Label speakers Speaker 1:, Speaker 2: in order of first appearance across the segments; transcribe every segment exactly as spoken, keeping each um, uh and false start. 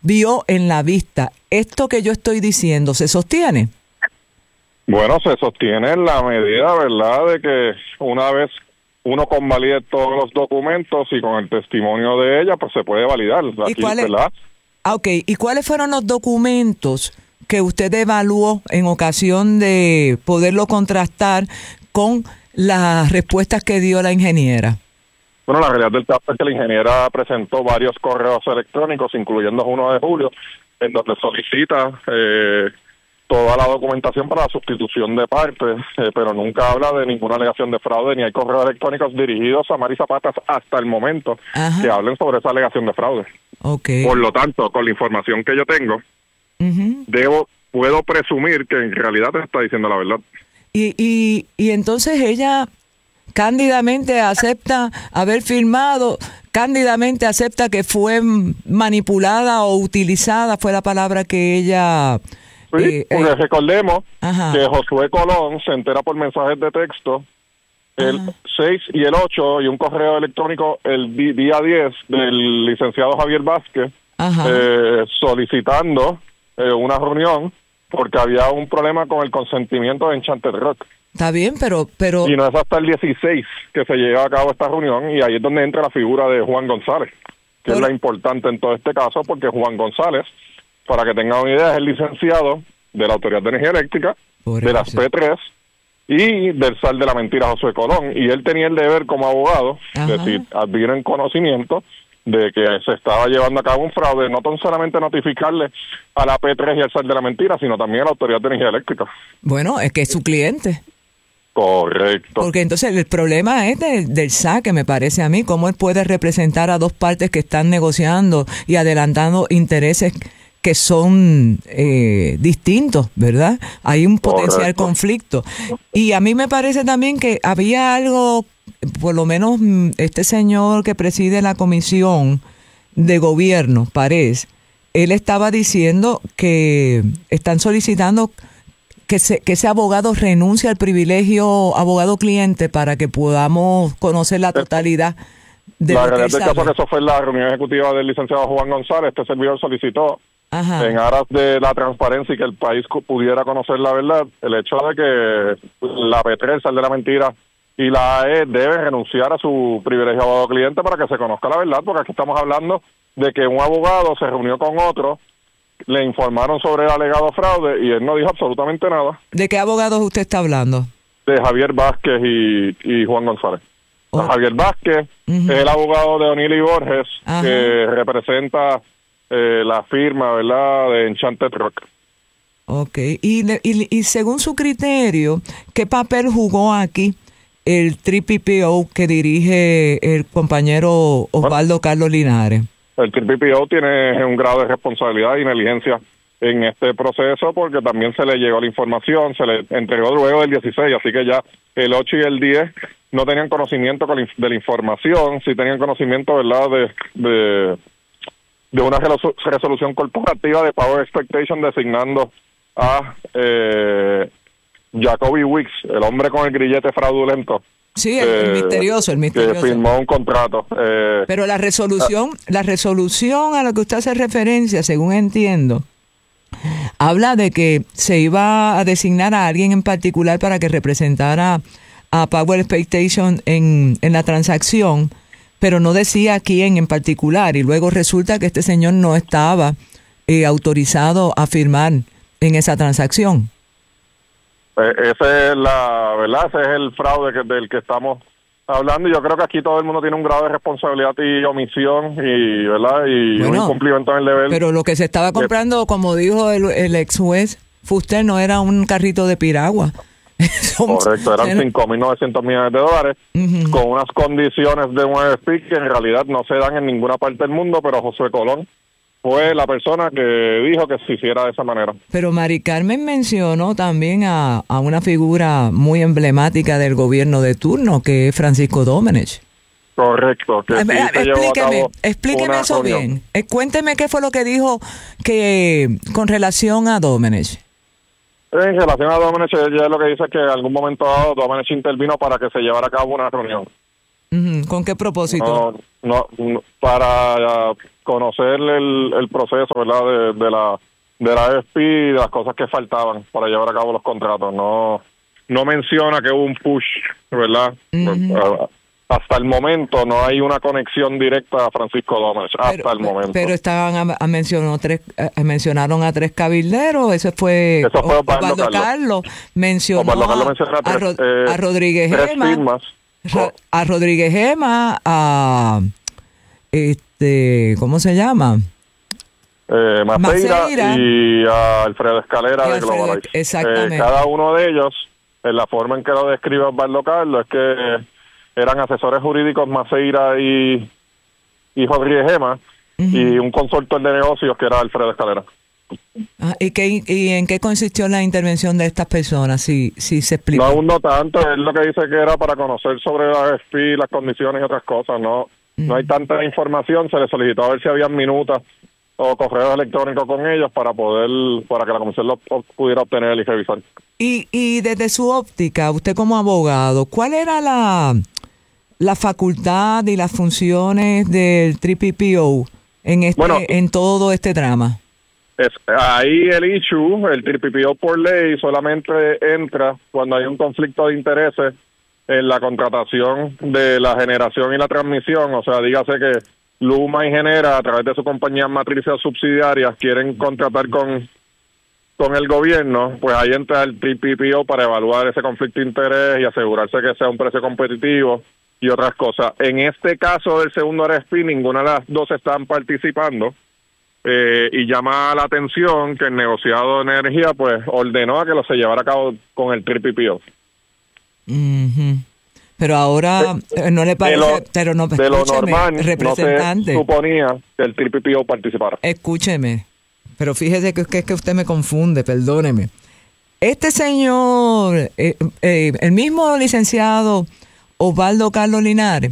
Speaker 1: vio en la vista. ¿Esto que yo estoy diciendo se sostiene?
Speaker 2: Bueno, se sostiene en la medida, ¿verdad?, de que una vez uno convalide todos los documentos y con el testimonio de ella, pues se puede validar.
Speaker 1: ¿Y
Speaker 2: Aquí,
Speaker 1: cuáles?
Speaker 2: ¿verdad?
Speaker 1: Ah, ok. ¿Y cuáles fueron los documentos que usted evaluó en ocasión de poderlo contrastar con las respuestas que dio la ingeniera?
Speaker 2: Bueno, la realidad del caso es que la ingeniera presentó varios correos electrónicos, incluyendo uno de julio, en donde solicita eh, toda la documentación para la sustitución de partes, eh, pero nunca habla de ninguna alegación de fraude, ni hay correos electrónicos dirigidos a Mari Zapata hasta el momento
Speaker 1: Ajá.
Speaker 2: que hablen sobre esa alegación de fraude.
Speaker 1: Okay.
Speaker 2: Por lo tanto, con la información que yo tengo, uh-huh. debo puedo presumir que en realidad te está diciendo la verdad.
Speaker 1: Y, y, y entonces ella cándidamente acepta haber firmado, cándidamente acepta que fue manipulada o utilizada, fue la palabra que ella...
Speaker 2: Sí,
Speaker 1: eh,
Speaker 2: porque
Speaker 1: eh,
Speaker 2: recordemos
Speaker 1: ajá.
Speaker 2: que Josué Colón se entera por mensajes de texto el ajá. seis y el ocho y un correo electrónico el di- día diez del licenciado Javier Vázquez eh, solicitando eh, una reunión porque había un problema con el consentimiento de Enchanted Rock.
Speaker 1: Está bien, pero, pero...
Speaker 2: Y no es hasta el dieciséis que se lleva a cabo esta reunión y ahí es donde entra la figura de Juan González, que pero... es la importante en todo este caso porque Juan González, para que tengan una idea, es el licenciado de la Autoridad de Energía Eléctrica, Por de las P tres y del S A R de la Mentira Josué Colón. Y él tenía el deber como abogado, es decir, adquirir conocimiento de que se estaba llevando a cabo un fraude, no tan solamente notificarle a la P tres y al S A R de la Mentira, sino también a la Autoridad de Energía Eléctrica.
Speaker 1: Bueno, es que es su cliente.
Speaker 2: Correcto.
Speaker 1: Porque entonces el problema es de, del S A C, me parece a mí, cómo él puede representar a dos partes que están negociando y adelantando intereses que son eh, distintos, ¿verdad? Hay un potencial Correcto. conflicto. Y a mí me parece también que había algo, por lo menos este señor que preside la comisión de gobierno, Párez, él estaba diciendo que están solicitando que, se, que ese abogado renuncie al privilegio abogado-cliente para que podamos conocer la totalidad de
Speaker 2: la
Speaker 1: lo que
Speaker 2: realidad del
Speaker 1: sabe.
Speaker 2: caso que eso fue en la reunión ejecutiva del licenciado Juan González. Este servidor solicitó
Speaker 1: Ajá.
Speaker 2: en aras de la transparencia y que el país pudiera conocer la verdad, el hecho de que la P tres, el S A R de la Mentira y la A E deben renunciar a su privilegio abogado cliente para que se conozca la verdad, porque aquí estamos hablando de que un abogado se reunió con otro, le informaron sobre el alegado fraude y él no dijo absolutamente nada.
Speaker 1: ¿De qué abogados usted está hablando?
Speaker 2: De Javier Vázquez y, y Juan González. Oh. Javier Vázquez uh-huh. es el abogado de O'Neill y Borges, Ajá. que representa eh, la firma, ¿verdad?, de Enchanted Rock.
Speaker 1: Ok, y, y, y según su criterio, ¿qué papel jugó aquí el T P P O que dirige el compañero Osvaldo bueno, Carlos Linares?
Speaker 2: El T P P O tiene un grado de responsabilidad y negligencia en este proceso porque también se le llegó la información, se le entregó luego del dieciséis, así que ya el ocho y el diez no tenían conocimiento de la información, sí tenían conocimiento, ¿verdad?, de, de, de una resolución corporativa de Power Expectation designando a eh, Jacoby Wicks, el hombre con el grillete fraudulento.
Speaker 1: Sí, el, el misterioso, el misterioso.
Speaker 2: Que firmó un contrato. Eh,
Speaker 1: Pero la resolución, ah, la resolución a la que usted hace referencia, según entiendo, habla de que se iba a designar a alguien en particular para que representara a Power Expectation en, en la transacción, pero no decía quién en particular. Y luego resulta que este señor no estaba eh, autorizado a firmar en esa transacción.
Speaker 2: Eh, ese es la verdad, ese es el fraude que, del que estamos hablando. Yo creo que aquí todo el mundo tiene un grado de responsabilidad y omisión y verdad y bueno, un incumplimiento en el deber.
Speaker 1: Pero lo que se estaba comprando, de, como dijo el, el ex juez Fuster, no era un carrito de piragua.
Speaker 2: Correcto, eran cinco mil novecientos millones de dólares uh-huh. con unas condiciones de un R F P que en realidad no se dan en ninguna parte del mundo, pero Josué Colón fue la persona que dijo que se hiciera de esa manera.
Speaker 1: Pero Mari Carmen mencionó también a, a una figura muy emblemática del gobierno de turno, que es Francisco Domenech.
Speaker 2: Correcto. Que
Speaker 1: eh,
Speaker 2: sí
Speaker 1: eh,
Speaker 2: se
Speaker 1: explíqueme, explíqueme eso reunión. bien. Eh, cuénteme qué fue lo que dijo que con relación a Domenech.
Speaker 2: En relación a Domenech, ella lo que dice es que en algún momento dado Domenech intervino para que se llevara a cabo una reunión.
Speaker 1: Uh-huh. ¿Con qué propósito?
Speaker 2: No, no, no para... Uh, conocer el, el proceso, ¿verdad? De, de la de la A F P y de las cosas que faltaban para llevar a cabo los contratos. No no menciona que hubo un push, ¿verdad? Uh-huh. Hasta el momento no hay una conexión directa a Francisco Domech, hasta
Speaker 1: pero,
Speaker 2: el momento.
Speaker 1: Pero estaban a, a mencionó tres, a, mencionaron a tres cabilderos, ese fue,
Speaker 2: Eso fue
Speaker 1: Osvaldo Carlos. Carlos. Mencionó
Speaker 2: Osvaldo Carlos mencionó a, tres,
Speaker 1: a, Ro,
Speaker 2: eh,
Speaker 1: a Rodríguez Gema, Ro, a Rodríguez Gema, a este, ¿cómo se llama?
Speaker 2: Eh, Maceira, Maceira y a Alfredo Escalera de Globalize.
Speaker 1: Exactamente.
Speaker 2: Eh, cada uno de ellos, en la forma en que lo describe Osvaldo Carlos, es que eran asesores jurídicos Maceira y, y Rodríguez Gema, uh-huh. y un consultor de negocios que era Alfredo Escalera.
Speaker 1: Ah, ¿y, qué, ¿Y en qué consistió la intervención de estas personas? Si, si se explica.
Speaker 2: No, aún no tanto. Es lo que dice que era para conocer sobre la A F P, las condiciones y otras cosas. No, uh-huh. no hay tanta información. Se le solicitó a ver si habían minutas o correos electrónicos con ellos para poder, para que la comisión lo pudiera obtener y revisar.
Speaker 1: Y, y desde su óptica, usted como abogado, ¿cuál era la, la facultad y las funciones del T P P O en este, bueno, en todo este drama?
Speaker 2: Es, ahí el issue, el T P P O por ley solamente entra cuando hay un conflicto de intereses en la contratación de la generación y la transmisión. O sea, dígase que Luma y Genera, a través de sus compañías matrices subsidiarias, quieren contratar con con el gobierno, pues ahí entra el T P P O para evaluar ese conflicto de interés y asegurarse que sea un precio competitivo y otras cosas. En este caso del segundo R F P, ninguna de las dos están participando, eh, y llama la atención que el negociado de energía pues ordenó a que lo se llevara a cabo con el T P P O.
Speaker 1: Uh-huh. Pero ahora eh, no le parece,
Speaker 2: de lo,
Speaker 1: pero no,
Speaker 2: de lo normal,
Speaker 1: representante,
Speaker 2: no se suponía que el T P P O participara.
Speaker 1: Escúcheme. Pero fíjese que, que, que usted me confunde, perdóneme. Este señor, eh, eh, el mismo licenciado Osvaldo Carlos Linares,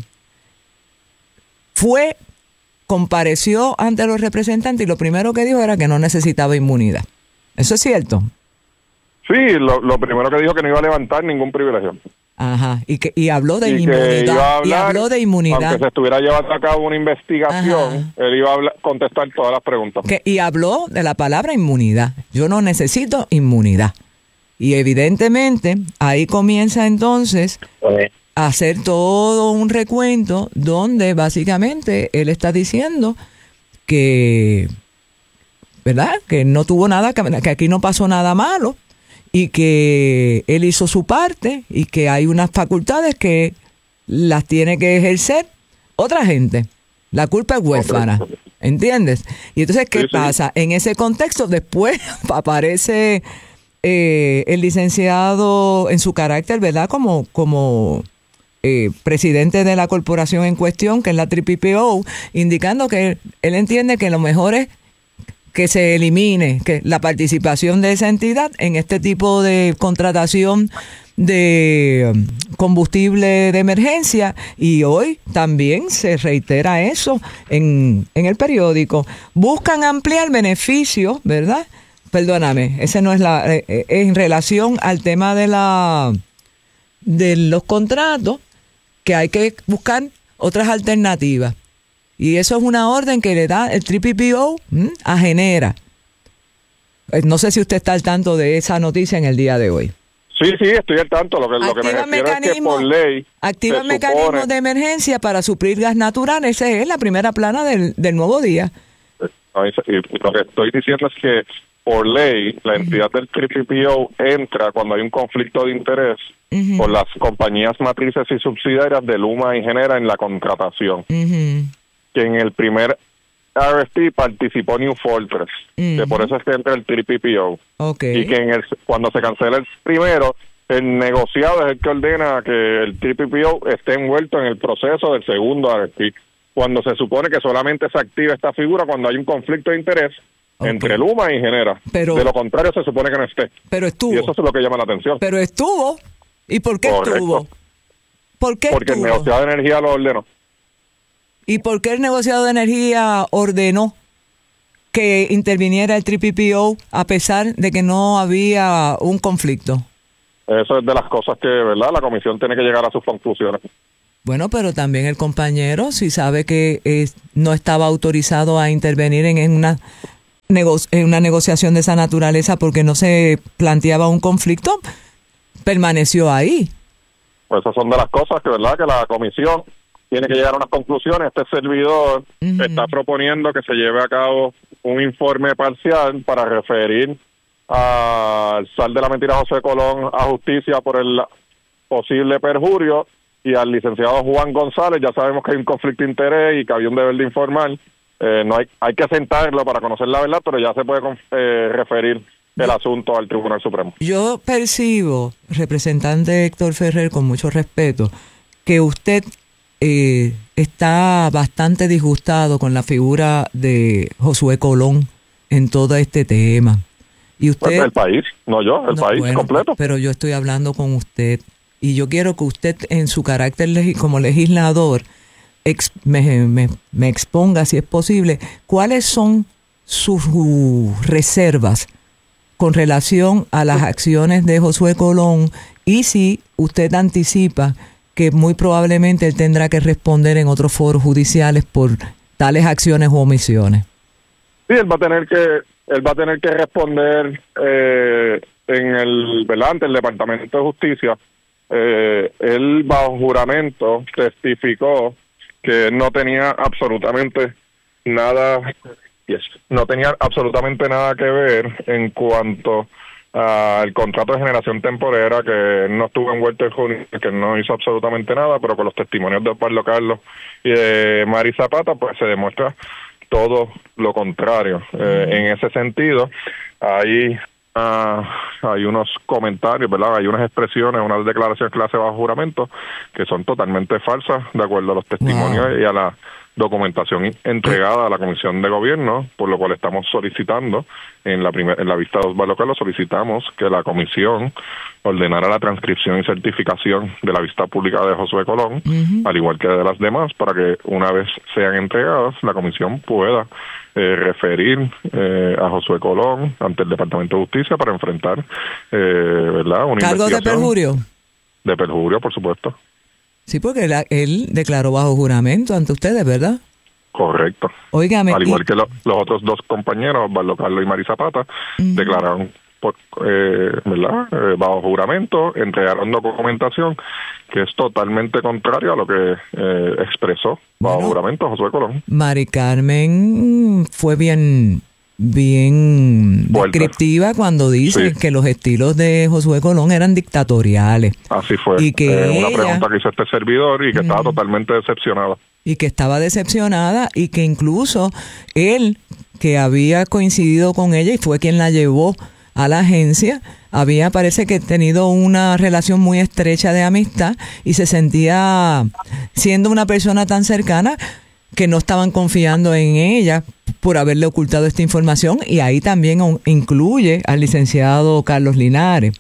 Speaker 1: fue, compareció ante los representantes y lo primero que dijo era que no necesitaba inmunidad. ¿Eso es cierto?
Speaker 2: Sí, lo, lo primero que dijo que no iba a levantar ningún privilegio.
Speaker 1: Ajá, y que y habló de
Speaker 2: y
Speaker 1: inmunidad,
Speaker 2: hablar,
Speaker 1: y habló de inmunidad.
Speaker 2: Aunque se estuviera llevando a cabo una investigación, ajá, él iba a hablar, contestar todas las preguntas.
Speaker 1: Que, y habló de la palabra inmunidad. Yo no necesito inmunidad. Y evidentemente ahí comienza entonces a hacer todo un recuento donde básicamente él está diciendo que, ¿verdad? Que no tuvo nada, que aquí no pasó nada malo, y que él hizo su parte y que hay unas facultades que las tiene que ejercer otra gente. La culpa es huérfana, ¿entiendes? Y entonces, ¿qué sí, pasa? Sí. En ese contexto después aparece eh, el licenciado en su carácter, ¿verdad? Como, como eh, presidente de la corporación en cuestión, que es la T P P O, indicando que él, él entiende que lo mejor es que se elimine que la participación de esa entidad en este tipo de contratación de combustible de emergencia, y hoy también se reitera eso en, en el periódico. Buscan ampliar beneficios, ¿verdad? Perdóname, ese no es la eh, eh, en relación al tema de la de los contratos, que hay que buscar otras alternativas. Y eso es una orden que le da el T P P O ¿m? a Genera. No sé si usted está al tanto de esa noticia en el día de hoy.
Speaker 2: Sí, sí, estoy al tanto. Lo que, lo que me refiero es que por ley
Speaker 1: activa el mecanismo supone... de emergencia para suplir gas natural. Esa es la primera plana del, del nuevo día.
Speaker 2: Y lo que estoy diciendo es que por ley la entidad del T P P O entra cuando hay un conflicto de interés uh-huh. por las compañías matrices y subsidiarias de Luma y Genera en la contratación. Uh-huh. Que en el primer R F P participó New Fortress, uh-huh. que por eso es que entra el T P P O.
Speaker 1: Okay.
Speaker 2: Y que en el cuando se cancela el primero, el negociado es el que ordena que el T P P O esté envuelto en el proceso del segundo R F P, cuando se supone que solamente se activa esta figura cuando hay un conflicto de interés okay. entre Luma y Genera. Pero, de lo contrario, se supone que no esté.
Speaker 1: Pero estuvo.
Speaker 2: Y eso es lo que llama la atención.
Speaker 1: Pero estuvo. ¿Y por qué Correcto. estuvo? ¿Por qué
Speaker 2: Porque
Speaker 1: estuvo?
Speaker 2: el negociado de energía lo ordenó.
Speaker 1: ¿Y por qué el negociado de energía ordenó que interviniera el T P P O a pesar de que no había un conflicto?
Speaker 2: Eso es de las cosas que, ¿verdad? La comisión tiene que llegar a sus conclusiones.
Speaker 1: Bueno, pero también el compañero, si sabe que eh, no estaba autorizado a intervenir en, en, una nego- en una negociación de esa naturaleza porque no se planteaba un conflicto, permaneció ahí.
Speaker 2: Pues esas son de las cosas que, ¿verdad?, que la comisión tiene que llegar a unas conclusiones. Este servidor uh-huh. está proponiendo que se lleve a cabo un informe parcial para referir al sal de la mentira José Colón a justicia por el posible perjurio, y al licenciado Juan González. Ya sabemos que hay un conflicto de interés y que había un deber de informar. Eh, no hay hay que sentarlo para conocer la verdad, pero ya se puede eh, referir el asunto al Tribunal Supremo.
Speaker 1: Yo percibo, representante Héctor Ferrer, con mucho respeto, que usted eh, está bastante disgustado con la figura de Josué Colón en todo este tema. Y usted,
Speaker 2: pues el país, no yo, el no, país bueno, completo.
Speaker 1: Pero yo estoy hablando con usted y yo quiero que usted, en su carácter legi- como legislador, ex- me, me, me exponga, si es posible, cuáles son sus uh, reservas con relación a las acciones de Josué Colón, y si usted anticipa que muy probablemente él tendrá que responder en otros foros judiciales por tales acciones u omisiones.
Speaker 2: Sí, él va a tener que él va a tener que responder eh, en el ¿verdad? ante el Departamento de Justicia. Eh, él bajo juramento testificó que no tenía absolutamente nada yes, no tenía absolutamente nada que ver en cuanto al contrato de generación temporera, que no estuvo envuelto en junio, que no hizo absolutamente nada, pero con los testimonios de Osvaldo Carlos y de Mari Zapata pues se demuestra todo lo contrario. Eh, en ese sentido, hay uh, hay unos comentarios, ¿verdad? Hay unas expresiones, unas declaraciones que hace bajo juramento que son totalmente falsas de acuerdo a los testimonios wow. y a la documentación entregada a la Comisión de Gobierno, por lo cual estamos solicitando, en la primer, en la vista de Osvaldo Carlos, solicitamos que la Comisión ordenara la transcripción y certificación de la vista pública de Josué Colón, uh-huh. al igual que de las demás, para que una vez sean entregadas, la Comisión pueda eh, referir eh, a Josué Colón ante el Departamento de Justicia para enfrentar eh, ¿verdad? una
Speaker 1: ¿Cargos de perjurio?
Speaker 2: De perjurio, por supuesto.
Speaker 1: Sí, porque la, él declaró bajo juramento ante ustedes, ¿verdad?
Speaker 2: Correcto.
Speaker 1: Óigame.
Speaker 2: Al igual
Speaker 1: y...
Speaker 2: que lo, los otros dos compañeros, Osvaldo Carlos y Mari Zapata, uh-huh. declararon por, eh, ¿verdad? Eh, bajo juramento, entregaron documentación que es totalmente contraria a lo que eh, expresó bajo bueno, juramento Josué Colón.
Speaker 1: Mari Carmen fue bien... bien Vuelta. descriptiva cuando dice sí. que los estilos de Josué Colón eran dictatoriales.
Speaker 2: Así fue.
Speaker 1: Y que
Speaker 2: eh, una
Speaker 1: ella,
Speaker 2: pregunta que hizo este servidor y que mm, estaba totalmente decepcionada.
Speaker 1: Y que estaba decepcionada y que incluso él, que había coincidido con ella y fue quien la llevó a la agencia, había parece que tenido una relación muy estrecha de amistad y se sentía, siendo una persona tan cercana, que no estaban confiando en ella por haberle ocultado esta información, y ahí también incluye al licenciado Carlos Linares.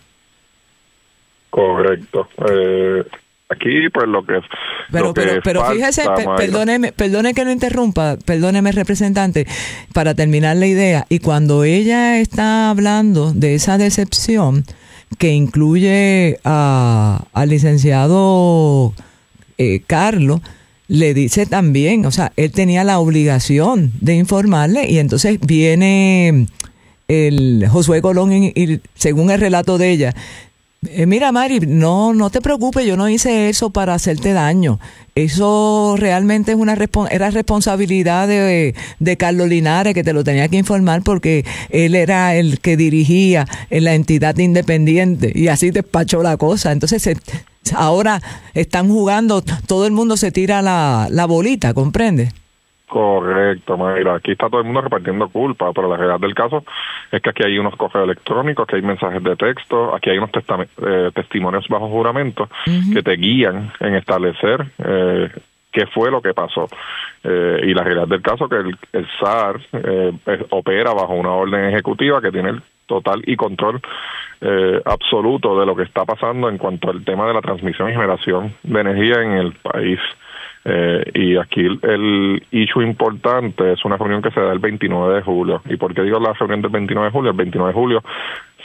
Speaker 2: Correcto. Eh, aquí, pues lo que...
Speaker 1: Pero,
Speaker 2: lo
Speaker 1: pero,
Speaker 2: que
Speaker 1: pero
Speaker 2: falta,
Speaker 1: fíjese, pe, perdóneme, perdone que lo interrumpa, perdóneme, representante, para terminar la idea. Y cuando ella está hablando de esa decepción que incluye a, al licenciado eh, Carlos, le dice también, o sea, él tenía la obligación de informarle, y entonces viene el Josué Colón y, y según el relato de ella, eh, mira Mari, no no te preocupes, yo no hice eso para hacerte daño, eso realmente es una era responsabilidad de, de Carlos Linares, que te lo tenía que informar porque él era el que dirigía en la entidad independiente, y así despachó la cosa. Entonces se ahora están jugando, todo el mundo se tira la, la bolita, ¿comprende?
Speaker 2: Correcto, Mayra. Aquí está todo el mundo repartiendo culpa, pero la realidad del caso es que aquí hay unos correos electrónicos, que hay mensajes de texto, aquí hay unos testame- eh, testimonios bajo juramento uh-huh. que te guían en establecer eh, qué fue lo que pasó. Eh, y la realidad del caso es que el, el S A R eh, opera bajo una orden ejecutiva que tiene el total y control eh, absoluto de lo que está pasando en cuanto al tema de la transmisión y generación de energía en el país. Eh, y aquí el, el issue importante es una reunión que se da el veintinueve de julio. ¿Y por qué digo la reunión del veintinueve de julio? El veintinueve de julio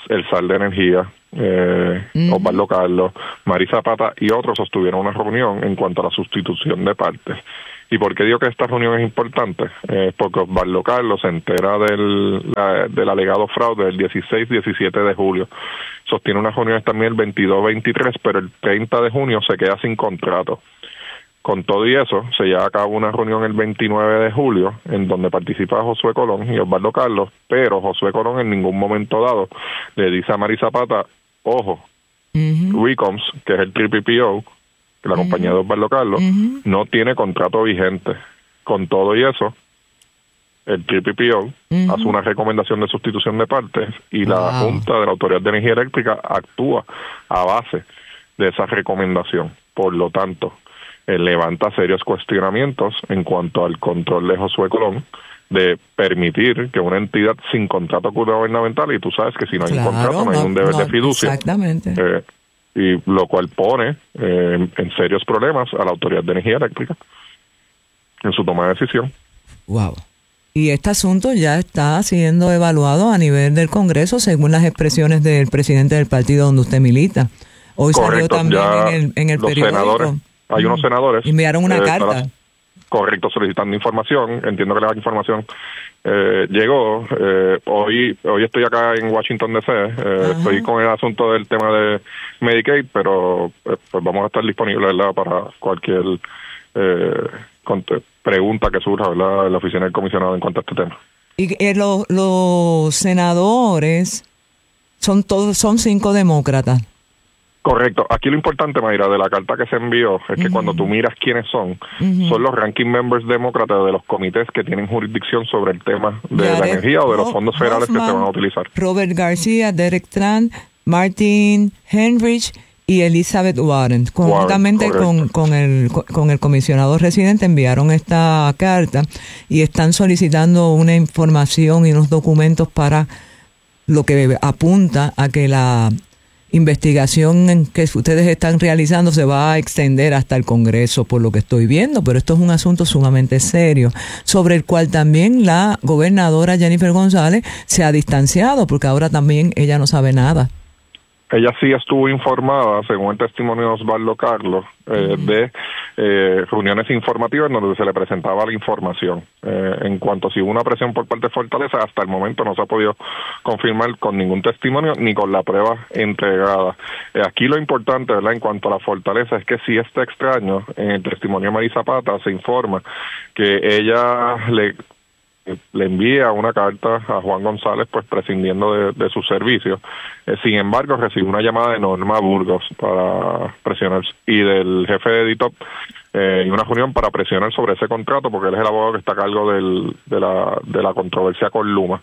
Speaker 2: el S A R de Energía, eh, uh-huh. Osvaldo Carlos, Mary Zapata y otros sostuvieron una reunión en cuanto a la sustitución de partes. ¿Y por qué digo que esta reunión es importante? Eh, porque Osvaldo Carlos se entera del, la, del alegado fraude del dieciséis diecisiete de julio. Sostiene unas reuniones también el veintidós veintitrés, pero el treinta de junio se queda sin contrato. Con todo y eso, se lleva a cabo una reunión el veintinueve de julio, en donde participa Josué Colón y Osvaldo Carlos, pero Josué Colón en ningún momento dado le dice a Mary Zapata, ojo, uh-huh. Recoms, que es el P P P O, que la uh-huh. compañía de Osvaldo Carlos, uh-huh. no tiene contrato vigente. Con todo y eso, el P P P O uh-huh. hace una recomendación de sustitución de partes y wow. la Junta de la Autoridad de Energía Eléctrica actúa a base de esa recomendación. Por lo tanto, él levanta serios cuestionamientos en cuanto al control de Josué Colón de permitir que una entidad sin contrato gubernamental, y tú sabes que si no hay claro, un contrato no hay no, un deber no, de fiducia,
Speaker 1: exactamente.
Speaker 2: Eh, y lo cual pone eh, en serios problemas a la Autoridad de Energía Eléctrica en su toma de decisión.
Speaker 1: Wow. Y este asunto ya está siendo evaluado a nivel del Congreso según las expresiones del presidente del partido donde usted milita. Hoy
Speaker 2: correcto,
Speaker 1: salió también en el, en el
Speaker 2: los
Speaker 1: periódico.
Speaker 2: Senadores, hay unos senadores.
Speaker 1: Enviaron una eh, carta.
Speaker 2: Para, correcto, solicitando información. Entiendo que la información eh, llegó. Eh, hoy hoy estoy acá en Washington, D C Eh, estoy con el asunto del tema de Medicaid, pero eh, pues vamos a estar disponibles, ¿verdad?, para cualquier eh, pregunta que surja, ¿verdad?, en la oficina del comisionado en cuanto a este tema.
Speaker 1: Y eh, lo, los senadores son todos son cinco demócratas.
Speaker 2: Correcto. Aquí lo importante, Mayra, de la carta que se envió es que uh-huh. cuando tú miras quiénes son, uh-huh. son los ranking members demócratas de los comités que tienen jurisdicción sobre el tema de Jared, la energía o de los fondos federales Hoffman, que se van a utilizar.
Speaker 1: Robert García, Derek Tran, Martin Henrich y Elizabeth Warren, conjuntamente con, con, el, con el comisionado residente, enviaron esta carta y están solicitando una información y unos documentos para lo que apunta a que la investigación que ustedes están realizando se va a extender hasta el Congreso, por lo que estoy viendo, pero esto es un asunto sumamente serio, sobre el cual también la gobernadora Jennifer González se ha distanciado, porque ahora también ella no sabe nada.
Speaker 2: Ella sí estuvo informada, según el testimonio de Osvaldo Carlos, eh, uh-huh. de eh, reuniones informativas donde se le presentaba la información. Eh, en cuanto a si hubo una presión por parte de Fortaleza, hasta el momento no se ha podido confirmar con ningún testimonio ni con la prueba entregada. Eh, aquí lo importante, ¿verdad?, en cuanto a la Fortaleza, es que si este extraño, en el testimonio de Mary Zapata, se informa que ella le... le envía una carta a Juan González, pues prescindiendo de, de sus servicios. Eh, sin embargo, recibe una llamada de Norma Burgos para presionar, y del jefe de Editop, eh, y una reunión para presionar sobre ese contrato, porque él es el abogado que está a cargo del, de, la, de la controversia con Luma.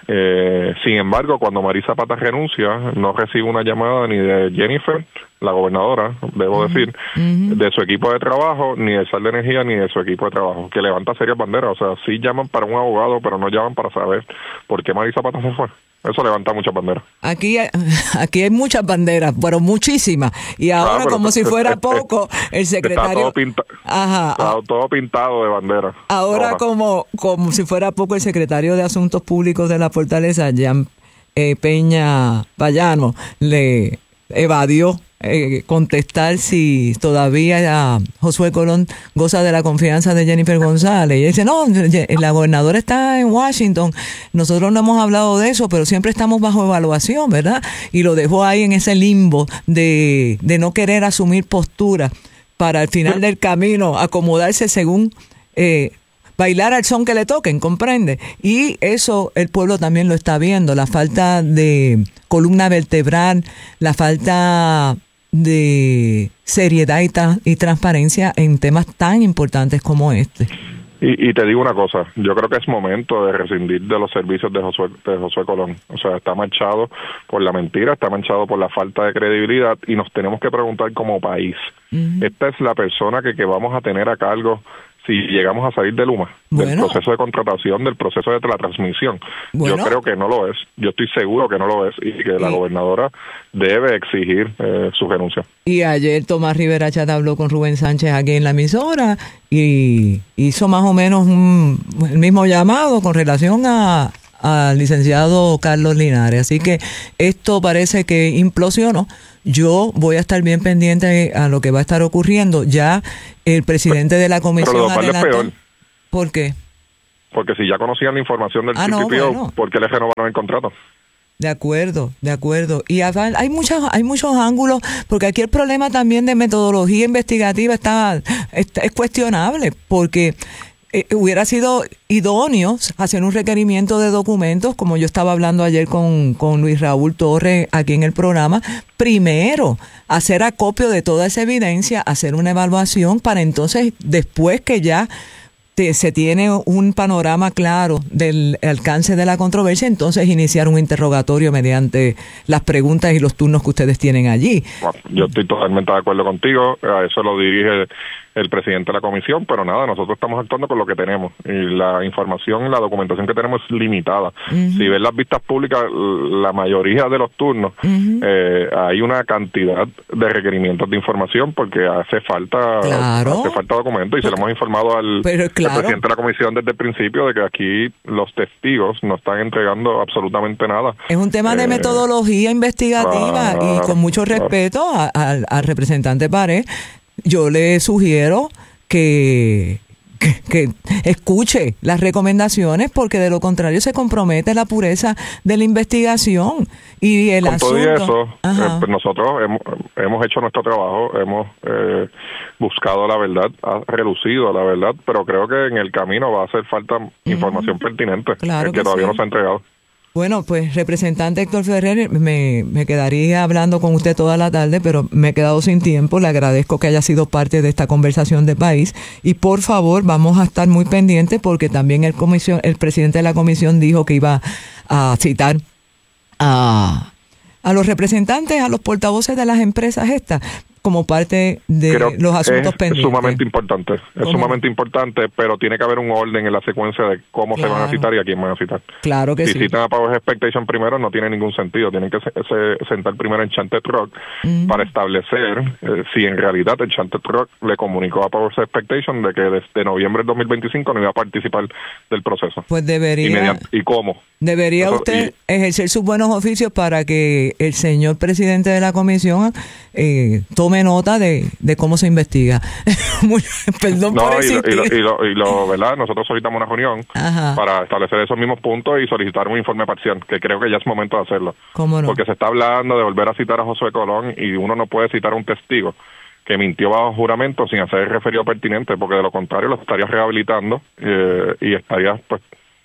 Speaker 2: Eh, sin embargo, cuando Mary Zapata renuncia, no recibe una llamada ni de Jennifer, la gobernadora, debo uh-huh. decir, uh-huh. de su equipo de trabajo, ni del S A R de Energía, ni de su equipo de trabajo, que levanta serias banderas. O sea, sí llaman para un abogado, pero no llaman para saber por qué Mary Zapata se fue. Eso levanta muchas banderas.
Speaker 1: Aquí, aquí hay muchas banderas, pero muchísimas. Y ahora, ah, como si fuera es, poco, el secretario...
Speaker 2: Está todo, pinta, Ajá, está todo pintado de banderas.
Speaker 1: Ahora, Roja. como como si fuera poco, el secretario de Asuntos Públicos de la Fortaleza, Jan eh, Peña Bayano, le evadió eh, contestar si todavía Josué Colón goza de la confianza de Jennifer González. Y dice, no, la gobernadora está en Washington, nosotros no hemos hablado de eso, pero siempre estamos bajo evaluación, ¿verdad? Y lo dejó ahí en ese limbo de, de no querer asumir postura para al final del camino acomodarse según... Eh, bailar al son que le toquen, ¿comprende? Y eso el pueblo también lo está viendo, la falta de columna vertebral, la falta de seriedad y, tra- y transparencia en temas tan importantes como este.
Speaker 2: Y, y te digo una cosa, yo creo que es momento de rescindir de los servicios de Josué, de Josué Colón. O sea, está manchado por la mentira, está manchado por la falta de credibilidad, y nos tenemos que preguntar como país, uh-huh. ¿esta es la persona que, que vamos a tener a cargo si llegamos a salir de Luma, bueno, del proceso de contratación, del proceso de la transmisión? Bueno, yo creo que no lo es, yo estoy seguro que no lo es, y que la y, gobernadora debe exigir eh, su renuncia.
Speaker 1: Y ayer Tomás Rivera Chat habló con Rubén Sánchez aquí en la emisora y hizo más o menos un, el mismo llamado con relación a, al licenciado Carlos Linares. Así que esto parece que implosionó. Yo voy a estar bien pendiente a lo que va a estar ocurriendo. Ya el presidente de la comisión adelantó. ¿Por qué?
Speaker 2: Porque si ya conocían la información del
Speaker 1: ah, no,
Speaker 2: P P P O,
Speaker 1: bueno.
Speaker 2: ¿por qué le renovaron el contrato?
Speaker 1: De acuerdo, de acuerdo. Y hay muchas, hay muchos ángulos, porque aquí el problema también de metodología investigativa está, está es cuestionable, porque eh, hubiera sido idóneo hacer un requerimiento de documentos, como yo estaba hablando ayer con, con Luis Raúl Torres aquí en el programa. Primero, hacer acopio de toda esa evidencia, hacer una evaluación para entonces, después que ya Te, se tiene un panorama claro del alcance de la controversia, entonces iniciar un interrogatorio mediante las preguntas y los turnos que ustedes tienen allí.
Speaker 2: Bueno, yo estoy totalmente de acuerdo contigo, a eso lo dirige el presidente de la comisión, pero nada, nosotros estamos actuando con lo que tenemos y la información, la documentación que tenemos es limitada. Uh-huh. Si ves las vistas públicas, la mayoría de los turnos, uh-huh. eh, hay una cantidad de requerimientos de información porque hace falta
Speaker 1: claro.
Speaker 2: hace falta documentos y pero, se lo hemos informado al,
Speaker 1: pero, claro.
Speaker 2: al presidente de la comisión desde el principio de que aquí los testigos no están entregando absolutamente nada.
Speaker 1: Es un tema de eh, metodología investigativa claro, y con mucho respeto claro. al, al representante Pared, yo le sugiero que, que, que escuche las recomendaciones, porque de lo contrario se compromete la pureza de la investigación y el
Speaker 2: Con
Speaker 1: asunto.
Speaker 2: Todo eso, eh, pues nosotros hemos, hemos hecho nuestro trabajo, hemos eh, buscado la verdad, ha relucido la verdad, pero creo que en el camino va a hacer falta información uh-huh. pertinente
Speaker 1: claro
Speaker 2: que,
Speaker 1: que
Speaker 2: todavía
Speaker 1: sí.
Speaker 2: no se ha entregado.
Speaker 1: Bueno, pues, representante Héctor Ferrer, me, me quedaría hablando con usted toda la tarde, pero me he quedado sin tiempo. Le agradezco que haya sido parte de esta conversación de país. Y por favor, vamos a estar muy pendientes, porque también el comisión, el presidente de la comisión dijo que iba a citar a, a los representantes, a los portavoces de las empresas estas, como parte de
Speaker 2: Creo
Speaker 1: los asuntos
Speaker 2: es
Speaker 1: pendientes.
Speaker 2: Es sumamente importante, es ¿Cómo? sumamente importante, pero tiene que haber un orden en la secuencia de cómo claro. se van a citar y a quién van a citar.
Speaker 1: Claro que
Speaker 2: si
Speaker 1: sí.
Speaker 2: Si citan a Power Expectation primero, no tiene ningún sentido. Tienen que se, se, sentar primero en Enchanted Rock mm. para establecer eh, si en realidad Enchanted Rock le comunicó a Power Expectation de que desde noviembre del dos mil veinticinco no iba a participar del proceso.
Speaker 1: Pues debería.
Speaker 2: Y, mediante, ¿y cómo?
Speaker 1: Debería Eso, usted y, ejercer sus buenos oficios para que el señor presidente de la comisión eh, tome nota de, de cómo se investiga. Perdón
Speaker 2: no,
Speaker 1: por
Speaker 2: y,
Speaker 1: existir.
Speaker 2: y, lo, y, lo, y lo, ¿verdad? Nosotros solicitamos una reunión Ajá. para establecer esos mismos puntos y solicitar un informe parcial, que creo que ya es momento de hacerlo.
Speaker 1: ¿Cómo no?
Speaker 2: Porque se está hablando de volver a citar a Josué Colón y uno no puede citar a un testigo que mintió bajo juramento sin hacer el referido pertinente, porque de lo contrario lo estaría rehabilitando eh, y estaría, pues,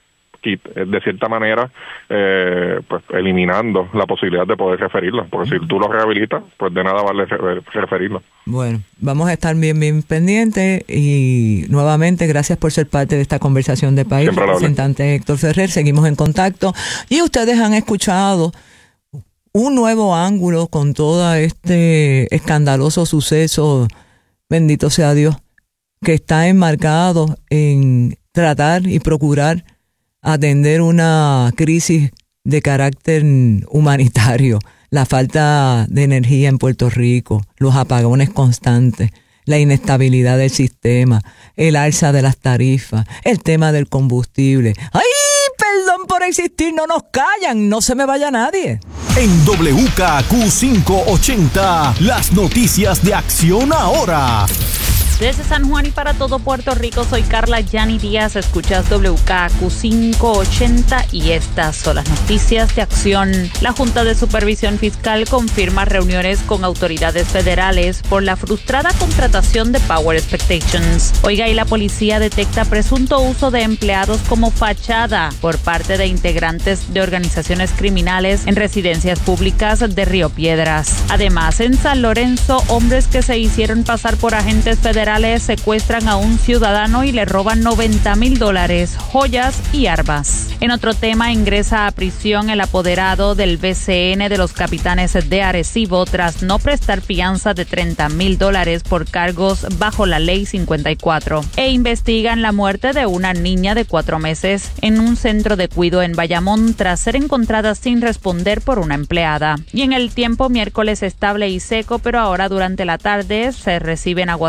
Speaker 2: de cierta manera eh, pues eliminando la posibilidad de poder referirlo, porque uh-huh. si tú lo rehabilitas, pues de nada vale re- referirlo.
Speaker 1: Bueno, vamos a estar bien bien pendientes y nuevamente gracias por ser parte de esta conversación de país, representante Héctor Ferrer. Seguimos en contacto y ustedes han escuchado un nuevo ángulo con todo este escandaloso suceso, bendito sea Dios, que está enmarcado en tratar y procurar atender una crisis de carácter humanitario, la falta de energía en Puerto Rico, los apagones constantes, la inestabilidad del sistema, el alza de las tarifas, el tema del combustible. ¡Ay, perdón por existir! No nos callan, no se me vaya nadie.
Speaker 3: En W K Q quinientos ochenta, las noticias de Acción Ahora.
Speaker 4: Desde San Juan y para todo Puerto Rico, soy Carla Yani Díaz, escuchas W K Q quinientos ochenta y estas son las noticias de Acción. La Junta de Supervisión Fiscal confirma reuniones con autoridades federales por la frustrada contratación de Power Expectations. Oiga, y la policía detecta presunto uso de empleados como fachada por parte de integrantes de organizaciones criminales en residencias públicas de Río Piedras. Además, en San Lorenzo, hombres que se hicieron pasar por agentes federales secuestran a un ciudadano y le roban noventa mil dólares, joyas y armas. En otro tema, ingresa a prisión el apoderado del B C N de los Capitanes de Arecibo tras no prestar fianza de treinta mil dólares por cargos bajo la ley cincuenta y cuatro. E investigan la muerte de una niña de cuatro meses en un centro de cuido en Bayamón tras ser encontrada sin responder por una empleada. Y en el tiempo, miércoles estable y seco, pero ahora durante la tarde se reciben aguaceros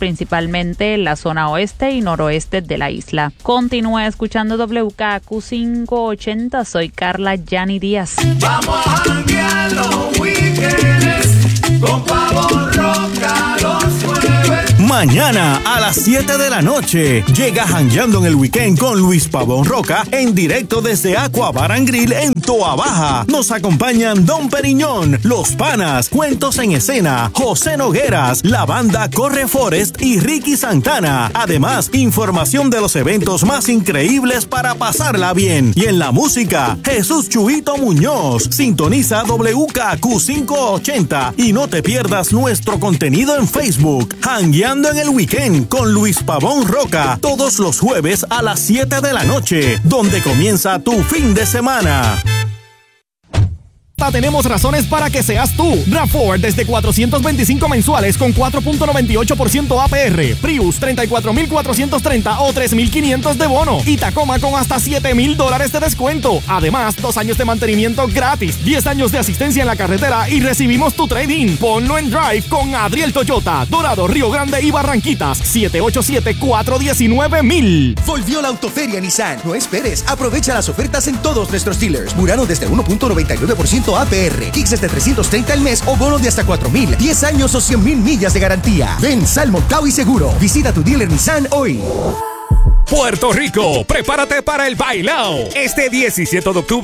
Speaker 4: principalmente en la zona oeste y noroeste de la isla. Continúa escuchando W K Q quinientos ochenta. Soy Carla Yanni Díaz.
Speaker 5: Vamos a janguear los weekends con Pavón Roca los jueves.
Speaker 3: Mañana a las siete de la noche llega Jangueando en el Weekend con Luis Pavón Roca en directo desde Aqua Bar and Grill en Toa Baja. Nos acompañan Don Periñón, Los Panas, Cuentos en Escena, José Nogueras, la banda Corre Forest y Ricky Santana. Además, información de los eventos más increíbles para pasarla bien. Y en la música, Jesús Chuito Muñoz. Sintoniza W K Q quinientos ochenta y no te pierdas nuestro contenido en Facebook. Jangueando en el Weekend con Luis Pavón Roca, todos los jueves a las siete de la noche, donde comienza tu fin de semana.
Speaker 6: Tenemos razones para que seas tú. RAV cuatro desde cuatrocientos veinticinco mensuales con cuatro punto noventa y ocho por ciento A P R. Prius treinta y cuatro mil cuatrocientos treinta o tres mil quinientos de bono. Y Tacoma con hasta siete mil dólares de descuento. Además, dos años de mantenimiento gratis, diez años de asistencia en la carretera y recibimos tu trade-in. Ponlo en Drive con Adriel Toyota, Dorado, Río Grande y Barranquitas. siete ocho siete, cuatro uno nueve, mil.
Speaker 7: Volvió la Autoferia Nissan. No esperes. Aprovecha las ofertas en todos nuestros dealers. Murano desde uno punto noventa y nueve por ciento A P R, Kicks desde trescientos treinta el mes o bono de hasta cuatro mil, diez años o cien mil millas de garantía. Ven, sal montado y seguro. Visita tu dealer Nissan hoy.
Speaker 8: Puerto Rico, prepárate para el bailao. Este diecisiete de octubre